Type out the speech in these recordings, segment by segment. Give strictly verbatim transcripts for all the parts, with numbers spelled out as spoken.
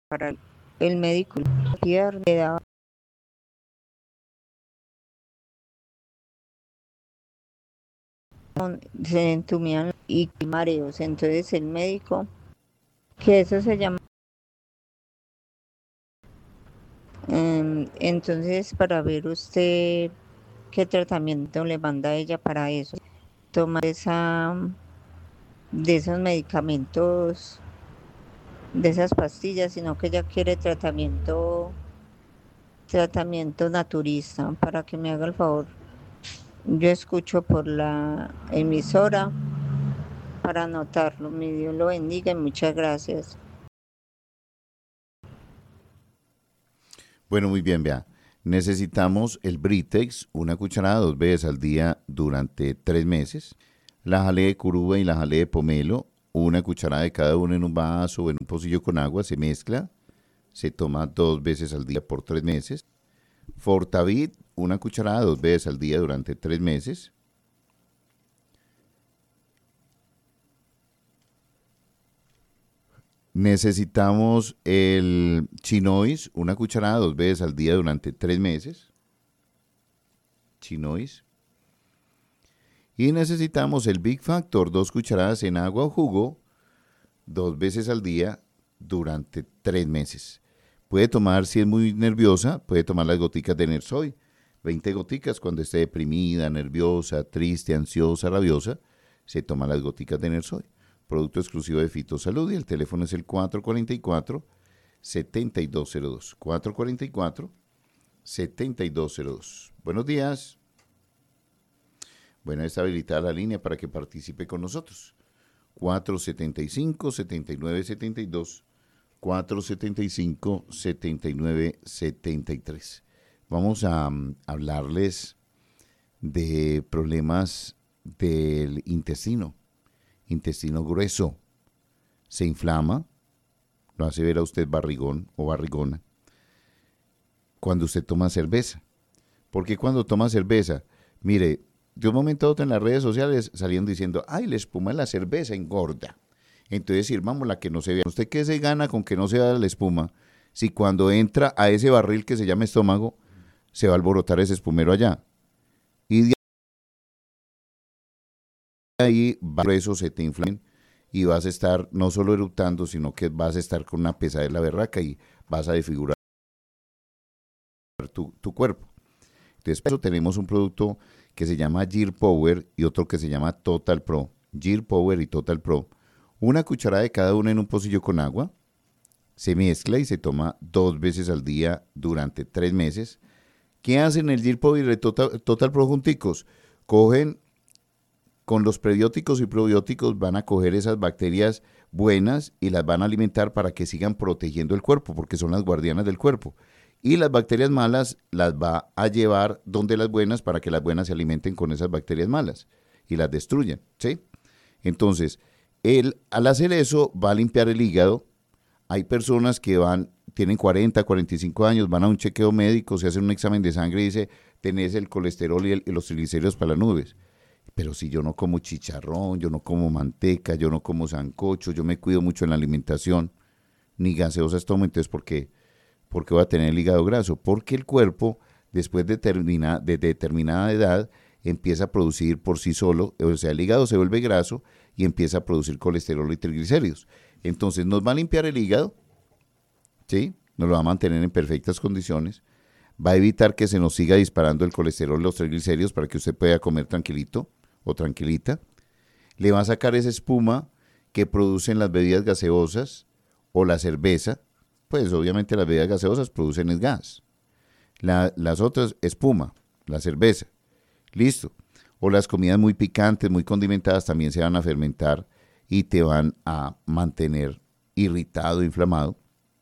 para el, el médico le daba, se entumían y mareos. Entonces el médico, que eso se llama, em, entonces para ver usted qué tratamiento le manda a ella para eso. Toma esa, de esos medicamentos, de esas pastillas, sino que ella quiere tratamiento, tratamiento naturista, para que me haga el favor. Yo escucho por la emisora para anotarlo. Mi Dios lo bendiga y muchas gracias. Bueno, muy bien, vea. Necesitamos el Britex, una cucharada dos veces al día durante tres meses. La jalea de curuba y la jalea de pomelo, una cucharada de cada uno en un vaso o en un pocillo con agua, se mezcla, se toma dos veces al día por tres meses. Fortavid, una cucharada dos veces al día durante tres meses. Necesitamos el chinois, una cucharada dos veces al día durante tres meses. Chinois. Y necesitamos el Big Factor, dos cucharadas en agua o jugo, dos veces al día durante tres meses. Puede tomar, si es muy nerviosa, puede tomar las goticas de Nersoy. veinte goticas cuando esté deprimida, nerviosa, triste, ansiosa, rabiosa, se toma las goticas de Nersoy. Producto exclusivo de Fitosalud y el teléfono es el cuatro cuatro cuatro, siete dos cero dos. cuatro cuatro cuatro, siete dos cero dos. Buenos días. Bueno, está habilitada la línea para que participe con nosotros. cuatro siete cinco, siete nueve siete dos, cuatro siete cinco, siete nueve siete tres. Vamos a um, hablarles de problemas del intestino. Intestino grueso. Se inflama, lo hace ver a usted barrigón o barrigona, cuando usted toma cerveza. Porque cuando toma cerveza, mire, de un momento a otro en las redes sociales salían diciendo, ay, la espuma de la cerveza engorda. Entonces sirvamos la que no se vea. ¿Usted qué se gana con que no se vea la espuma? Si cuando entra a ese barril que se llama estómago, se va a alborotar ese espumero allá. Y de ahí va grueso, se te inflamen y vas a estar no solo eructando, sino que vas a estar con una pesadez berraca y vas a desfigurar tu, tu cuerpo. Entonces, por eso tenemos un producto que se llama Gear Power y otro que se llama Total Pro. Gear Power y Total Pro. Una cucharada de cada uno en un pocillo con agua. Se mezcla y se toma dos veces al día durante tres meses. ¿Qué hacen el Gear Power y el Total, Total Pro junticos? Cogen con los prebióticos y probióticos, van a coger esas bacterias buenas y las van a alimentar para que sigan protegiendo el cuerpo, porque son las guardianas del cuerpo. Y las bacterias malas las va a llevar donde las buenas para que las buenas se alimenten con esas bacterias malas y las destruyan, ¿sí? Entonces, él al hacer eso va a limpiar el hígado. Hay personas que van, tienen cuarenta, cuarenta y cinco años, van a un chequeo médico, se hacen un examen de sangre y dice, tenés el colesterol y, el, y los triglicéridos para las nubes. Pero si yo no como chicharrón, yo no como manteca, yo no como sancocho, yo me cuido mucho en la alimentación, ni gaseosas tomo, entonces ¿por qué? Porque voy a tener el hígado graso. Porque el cuerpo, después de, termina, de determinada edad, empieza a producir por sí solo, o sea, el hígado se vuelve graso y empieza a producir colesterol y triglicéridos. Entonces nos va a limpiar el hígado, ¿sí? Nos lo va a mantener en perfectas condiciones, va a evitar que se nos siga disparando el colesterol y los triglicéridos para que usted pueda comer tranquilito o tranquilita. Le va a sacar esa espuma que producen las bebidas gaseosas o la cerveza. Pues obviamente las bebidas gaseosas producen el gas. La, las otras, espuma, la cerveza. Listo. O las comidas muy picantes, muy condimentadas también se van a fermentar y te van a mantener irritado, inflamado.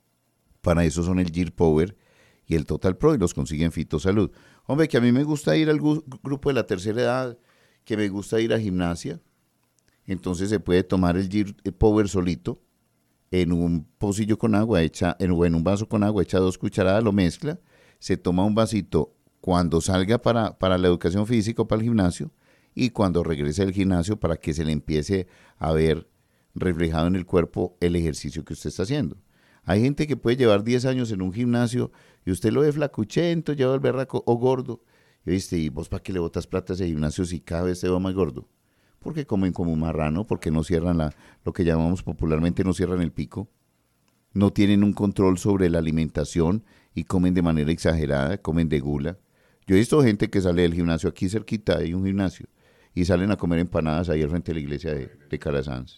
Para eso son el Gear Power y el Total Pro y los consiguen Fitosalud. Hombre, que a mí me gusta ir al grupo de la tercera edad, que me gusta ir a gimnasia. Entonces se puede tomar el Gear Power solito en un pocillo con agua, echa, en, o en un vaso con agua, echa dos cucharadas, lo mezcla, se toma un vasito cuando salga para, para la educación física o para el gimnasio y cuando regrese al gimnasio para que se le empiece a ver reflejado en el cuerpo el ejercicio que usted está haciendo. Hay gente que puede llevar diez años en un gimnasio y usted lo ve flacuchento, lleva el berraco o gordo. Y viste, ¿y vos para qué le botas plata a ese gimnasio si cada vez se va más gordo? Porque comen como un marrano, porque no cierran la, lo que llamamos popularmente, no cierran el pico. No tienen un control sobre la alimentación y comen de manera exagerada, comen de gula. Yo he visto gente que sale del gimnasio, aquí cerquita hay un gimnasio, y salen a comer empanadas ahí al frente de la iglesia de, de Calasanz.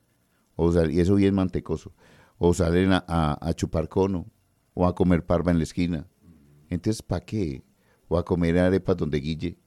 O sal- y eso bien mantecoso. O salen a, a- a chupar cono, o a comer parva en la esquina. Entonces, ¿para qué? O a comer arepas donde guille.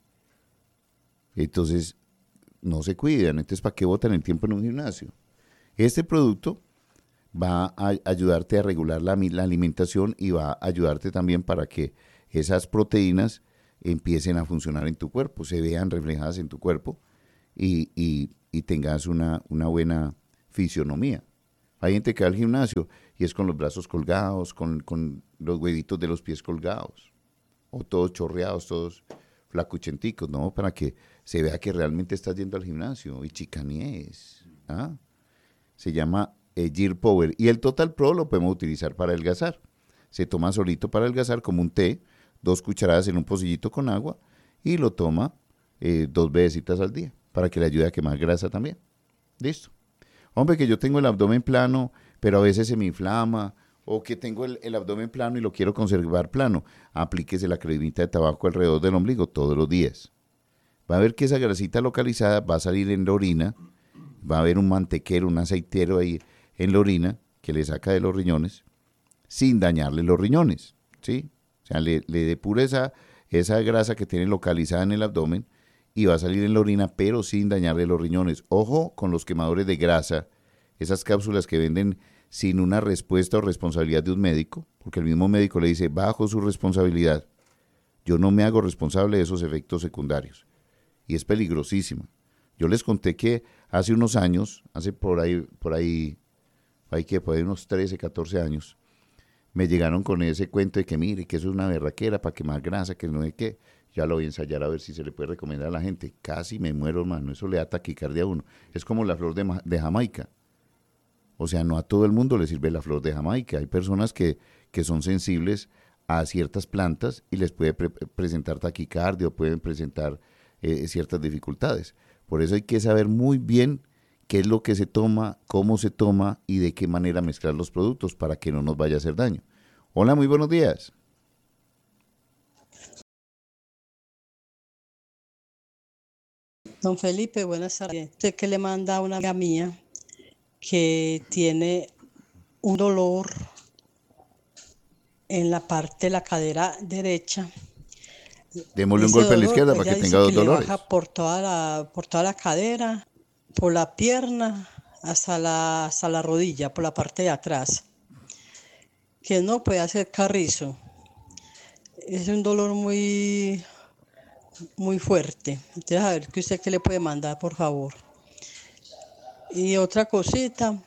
Entonces, no se cuidan. Entonces, ¿para qué botan el tiempo en un gimnasio? Este producto va a ayudarte a regular la, mi- la alimentación y va a ayudarte también para que esas proteínas empiecen a funcionar en tu cuerpo, se vean reflejadas en tu cuerpo y, y- y tengas una, una buena fisionomía. Hay gente que va al gimnasio y es con los brazos colgados, con, con los huevitos de los pies colgados, o todos chorreados, todos flacuchenticos, ¿no? Para que se vea que realmente estás yendo al gimnasio y chicaníes. ¿Ah? Se llama eh, Gear Power. Y el Total Pro lo podemos utilizar para adelgazar. Se toma solito para adelgazar como un té, dos cucharadas en un pocillito con agua y lo toma eh, dos veces al día para que le ayude a quemar grasa también. Listo. Hombre, que yo tengo el abdomen plano, pero a veces se me inflama, o que tengo el, el abdomen plano y lo quiero conservar plano. Aplíquese la cremita de tabaco alrededor del ombligo todos los días. Va a ver que esa grasita localizada va a salir en la orina, va a haber un mantequero, un aceitero ahí en la orina que le saca de los riñones sin dañarle los riñones, ¿sí? O sea, le, le depura esa, esa grasa que tiene localizada en el abdomen y va a salir en la orina, pero sin dañarle los riñones. Ojo con los quemadores de grasa, esas cápsulas que venden sin una respuesta o responsabilidad de un médico, porque el mismo médico le dice, bajo su responsabilidad, yo no me hago responsable de esos efectos secundarios. Y es peligrosísima. Yo les conté que hace unos años, hace por ahí, por ahí, hay que por ahí unos trece, catorce años, me llegaron con ese cuento de que mire, que eso es una berraquera para quemar grasa, que no sé qué. Ya lo voy a ensayar a ver si se le puede recomendar a la gente. Casi me muero, hermano. Eso le da taquicardia a uno. Es como la flor de, ma- de Jamaica. O sea, no a todo el mundo le sirve la flor de Jamaica. Hay personas que, que son sensibles a ciertas plantas y les puede pre- presentar taquicardia o pueden presentar eh, ciertas dificultades. Por eso hay que saber muy bien qué es lo que se toma, cómo se toma y de qué manera mezclar los productos para que no nos vaya a hacer daño. Hola, muy buenos días. Don Felipe, buenas tardes. Usted que le manda a una amiga mía que tiene un dolor en la parte de la cadera derecha. Démosle un Ese golpe en la dolor, izquierda para ella que tenga dice que dos le baja dolores. por toda la, por toda la cadera, por la pierna, hasta la, hasta la rodilla, por la parte de atrás. Que no puede hacer carrizo. Es un dolor muy, muy fuerte. Entonces, a ver, que usted qué le puede mandar, por favor. Y otra cosita,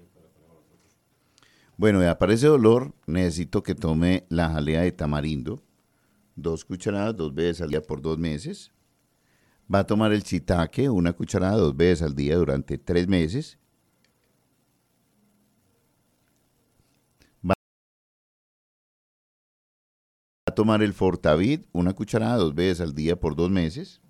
Bueno, ya para ese dolor necesito que tome la jalea de tamarindo, dos cucharadas, dos veces al día por dos meses. Va a tomar el shiitake, una cucharada, dos veces al día durante tres meses. Va a tomar el Fortavid, una cucharada, dos veces al día por dos meses.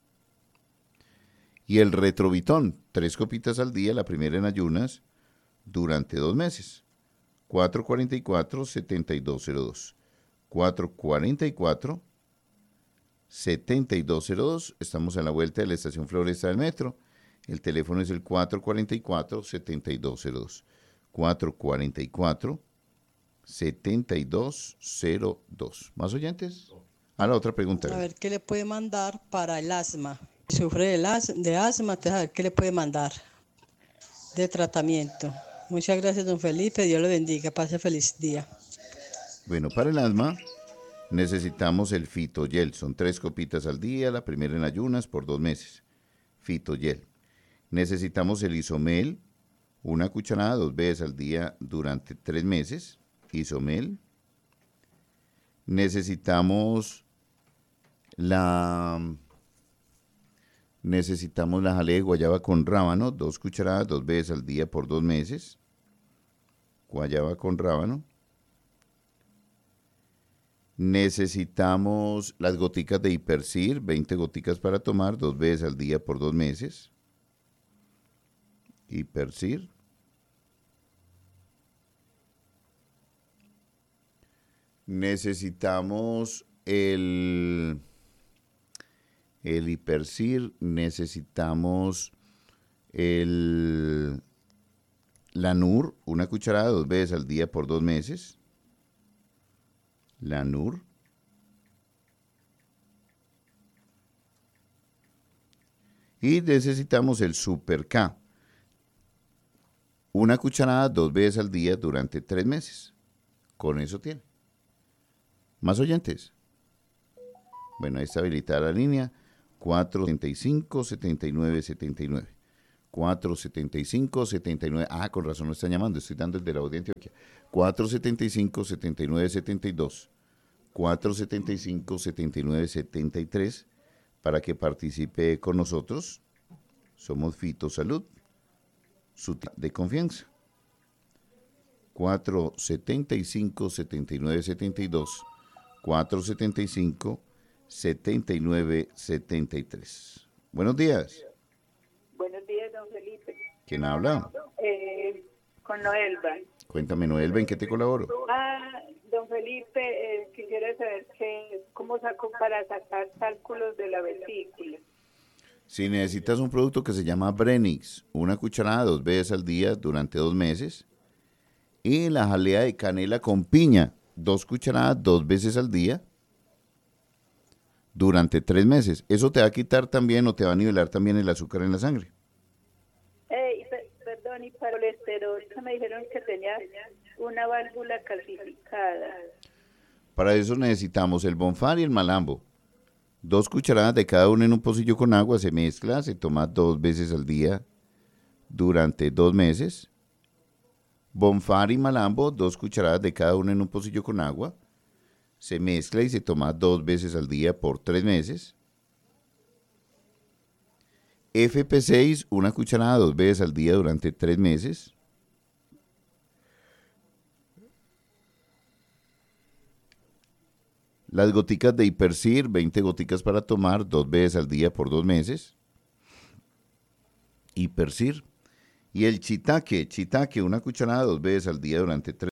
Y el Retrovitón, tres copitas al día, la primera en ayunas, durante dos meses. cuatro cuarenta y cuatro, setenta y dos cero dos. cuatro cuarenta y cuatro, setenta y dos cero dos. Estamos a la vuelta de la estación Floresta del Metro. El teléfono es el cuatro cuarenta y cuatro, setenta y dos cero dos. cuatro cuarenta y cuatro, setenta y dos cero dos. ¿Más oyentes? A la otra pregunta. a ver qué le puede mandar para el asma. Si sufre de, las, de asma, entonces a ver qué le puede mandar de tratamiento. Muchas gracias, don Felipe. Dios le bendiga. Pase feliz día. Bueno, para el asma necesitamos el Fitogel. Son tres copitas al día, la primera en ayunas por dos meses. Fitogel. Necesitamos el Isomel, una cucharada dos veces al día durante tres meses. Isomel. Necesitamos la necesitamos la jalea de guayaba con rábano, dos cucharadas dos veces al día por dos meses. guayaba con rábano. Necesitamos las goticas de Hipercir, veinte goticas para tomar dos veces al día por dos meses. Hipercir. Necesitamos el, el Hipercir, necesitamos el Lanur, una cucharada dos veces al día por dos meses. Lanur. Y necesitamos el Super K, una cucharada dos veces al día durante tres meses. Con eso tiene. ¿Más oyentes? Bueno, ahí está habilitada la línea cuatro setenta y cinco, setenta y nueve, setenta y nueve. cuatro setenta y cinco, setenta y nueve. Ah, con razón no están llamando, estoy dando el de la audiencia. cuatro setenta y cinco, setenta y nueve, setenta y dos. cuatro setenta y cinco, setenta y nueve, setenta y tres para que participe con nosotros. Somos Fito Salud, su t- de confianza. cuatro setenta y cinco, setenta y nueve, setenta y dos. cuatro setenta y cinco, setenta y nueve, setenta y tres. Buenos días. Buenos días, don Felipe. ¿Quién habla? Eh, con Noelba. Cuéntame, Noelba, ¿en qué te colaboro? Ah, don Felipe, eh, quisiera saber que, cómo saco para sacar cálculos de la vesícula. Si necesitas un producto que se llama Brenix, una cucharada dos veces al día durante dos meses, y la jalea de canela con piña, dos cucharadas dos veces al día durante tres meses. Eso te va a quitar también o te va a nivelar también el azúcar en la sangre. Eh, y per- perdón, y para el colesterol, que me dijeron que tenía una válvula calcificada. Para eso necesitamos el Bonfar y el Malambo. Dos cucharadas de cada uno en un pocillo con agua, se mezcla, se toma dos veces al día durante dos meses. Bonfar y Malambo, dos cucharadas de cada uno en un pocillo con agua, se mezcla y se toma dos veces al día por tres meses. F P seis, una cucharada dos veces al día durante tres meses. Las goticas de Hipercir, veinte goticas para tomar dos veces al día por dos meses. Hipercir. Y el Chitaque, Chitaque, una cucharada dos veces al día durante tres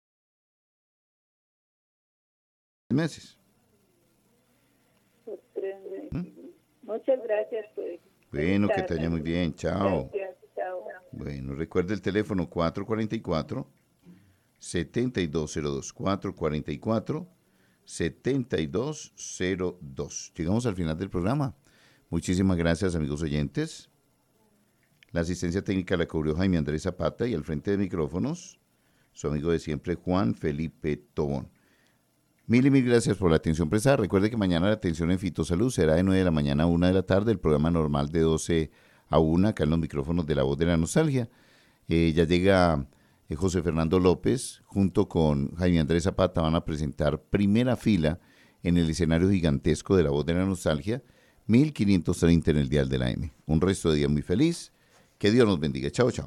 meses. Por tres meses. ¿Mm? Muchas gracias. Pues. Bueno, que te vaya muy bien. Chao. Gracias, chao. Bueno, recuerda el teléfono cuatro cuatro cuatro, siete dos cero dos. cuatro cuatro cuatro, siete dos cero dos. Llegamos al final del programa. Muchísimas gracias, amigos oyentes. La asistencia técnica la cubrió Jaime Andrés Zapata y al frente de micrófonos, su amigo de siempre, Juan Felipe Tobón. Mil y mil gracias por la atención prestada. Recuerde que mañana la atención en Fitosalud será de nueve de la mañana a una de la tarde, el programa normal de doce a una, acá en los micrófonos de La Voz de la Nostalgia. Eh, ya llega eh, José Fernando López, junto con Jaime Andrés Zapata, van a presentar Primera Fila en el escenario gigantesco de La Voz de la Nostalgia, mil quinientos treinta en el dial de la M. Un resto de día muy feliz. Que Dios nos bendiga. Chao, chao.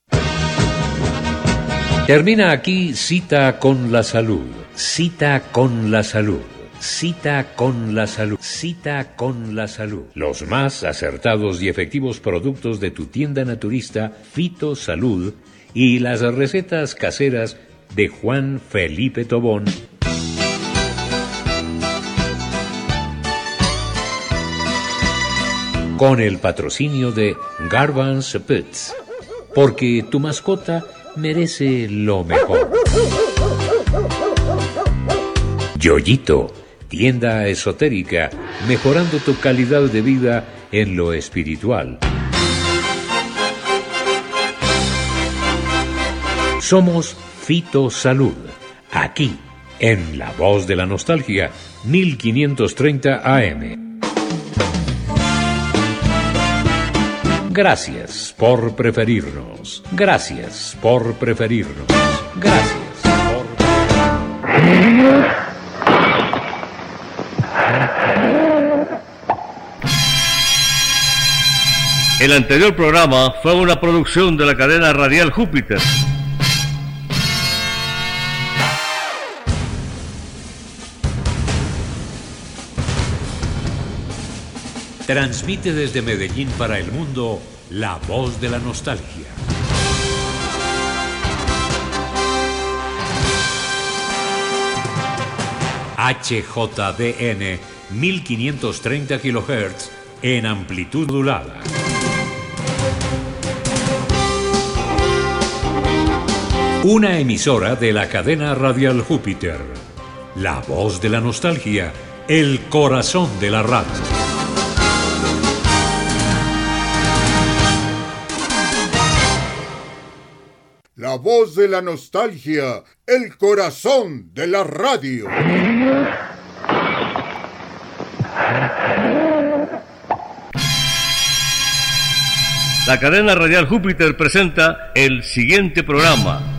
Termina aquí Cita con la Salud. Cita con la Salud. Cita con la Salud. Cita con la Salud. Los más acertados y efectivos productos de tu tienda naturista Fito Salud y las recetas caseras de Juan Felipe Tobón. Con el patrocinio de Garvan's Pets, porque tu mascota merece lo mejor. Yoyito, tienda esotérica, mejorando tu calidad de vida en lo espiritual. Somos Fito Salud, aquí, en La Voz de la Nostalgia, mil quinientos treinta A M. Gracias por preferirnos. Gracias por preferirnos. Gracias por preferirnos. El anterior programa fue una producción de la cadena radial Júpiter. transmite desde Medellín para el mundo la voz de la nostalgia. H J D N mil quinientos treinta kilohertz en amplitud modulada. Una emisora de la cadena radial Júpiter. La voz de la nostalgia, el corazón de la radio. La voz de la nostalgia, el corazón de la radio. La cadena radial Júpiter presenta el siguiente programa.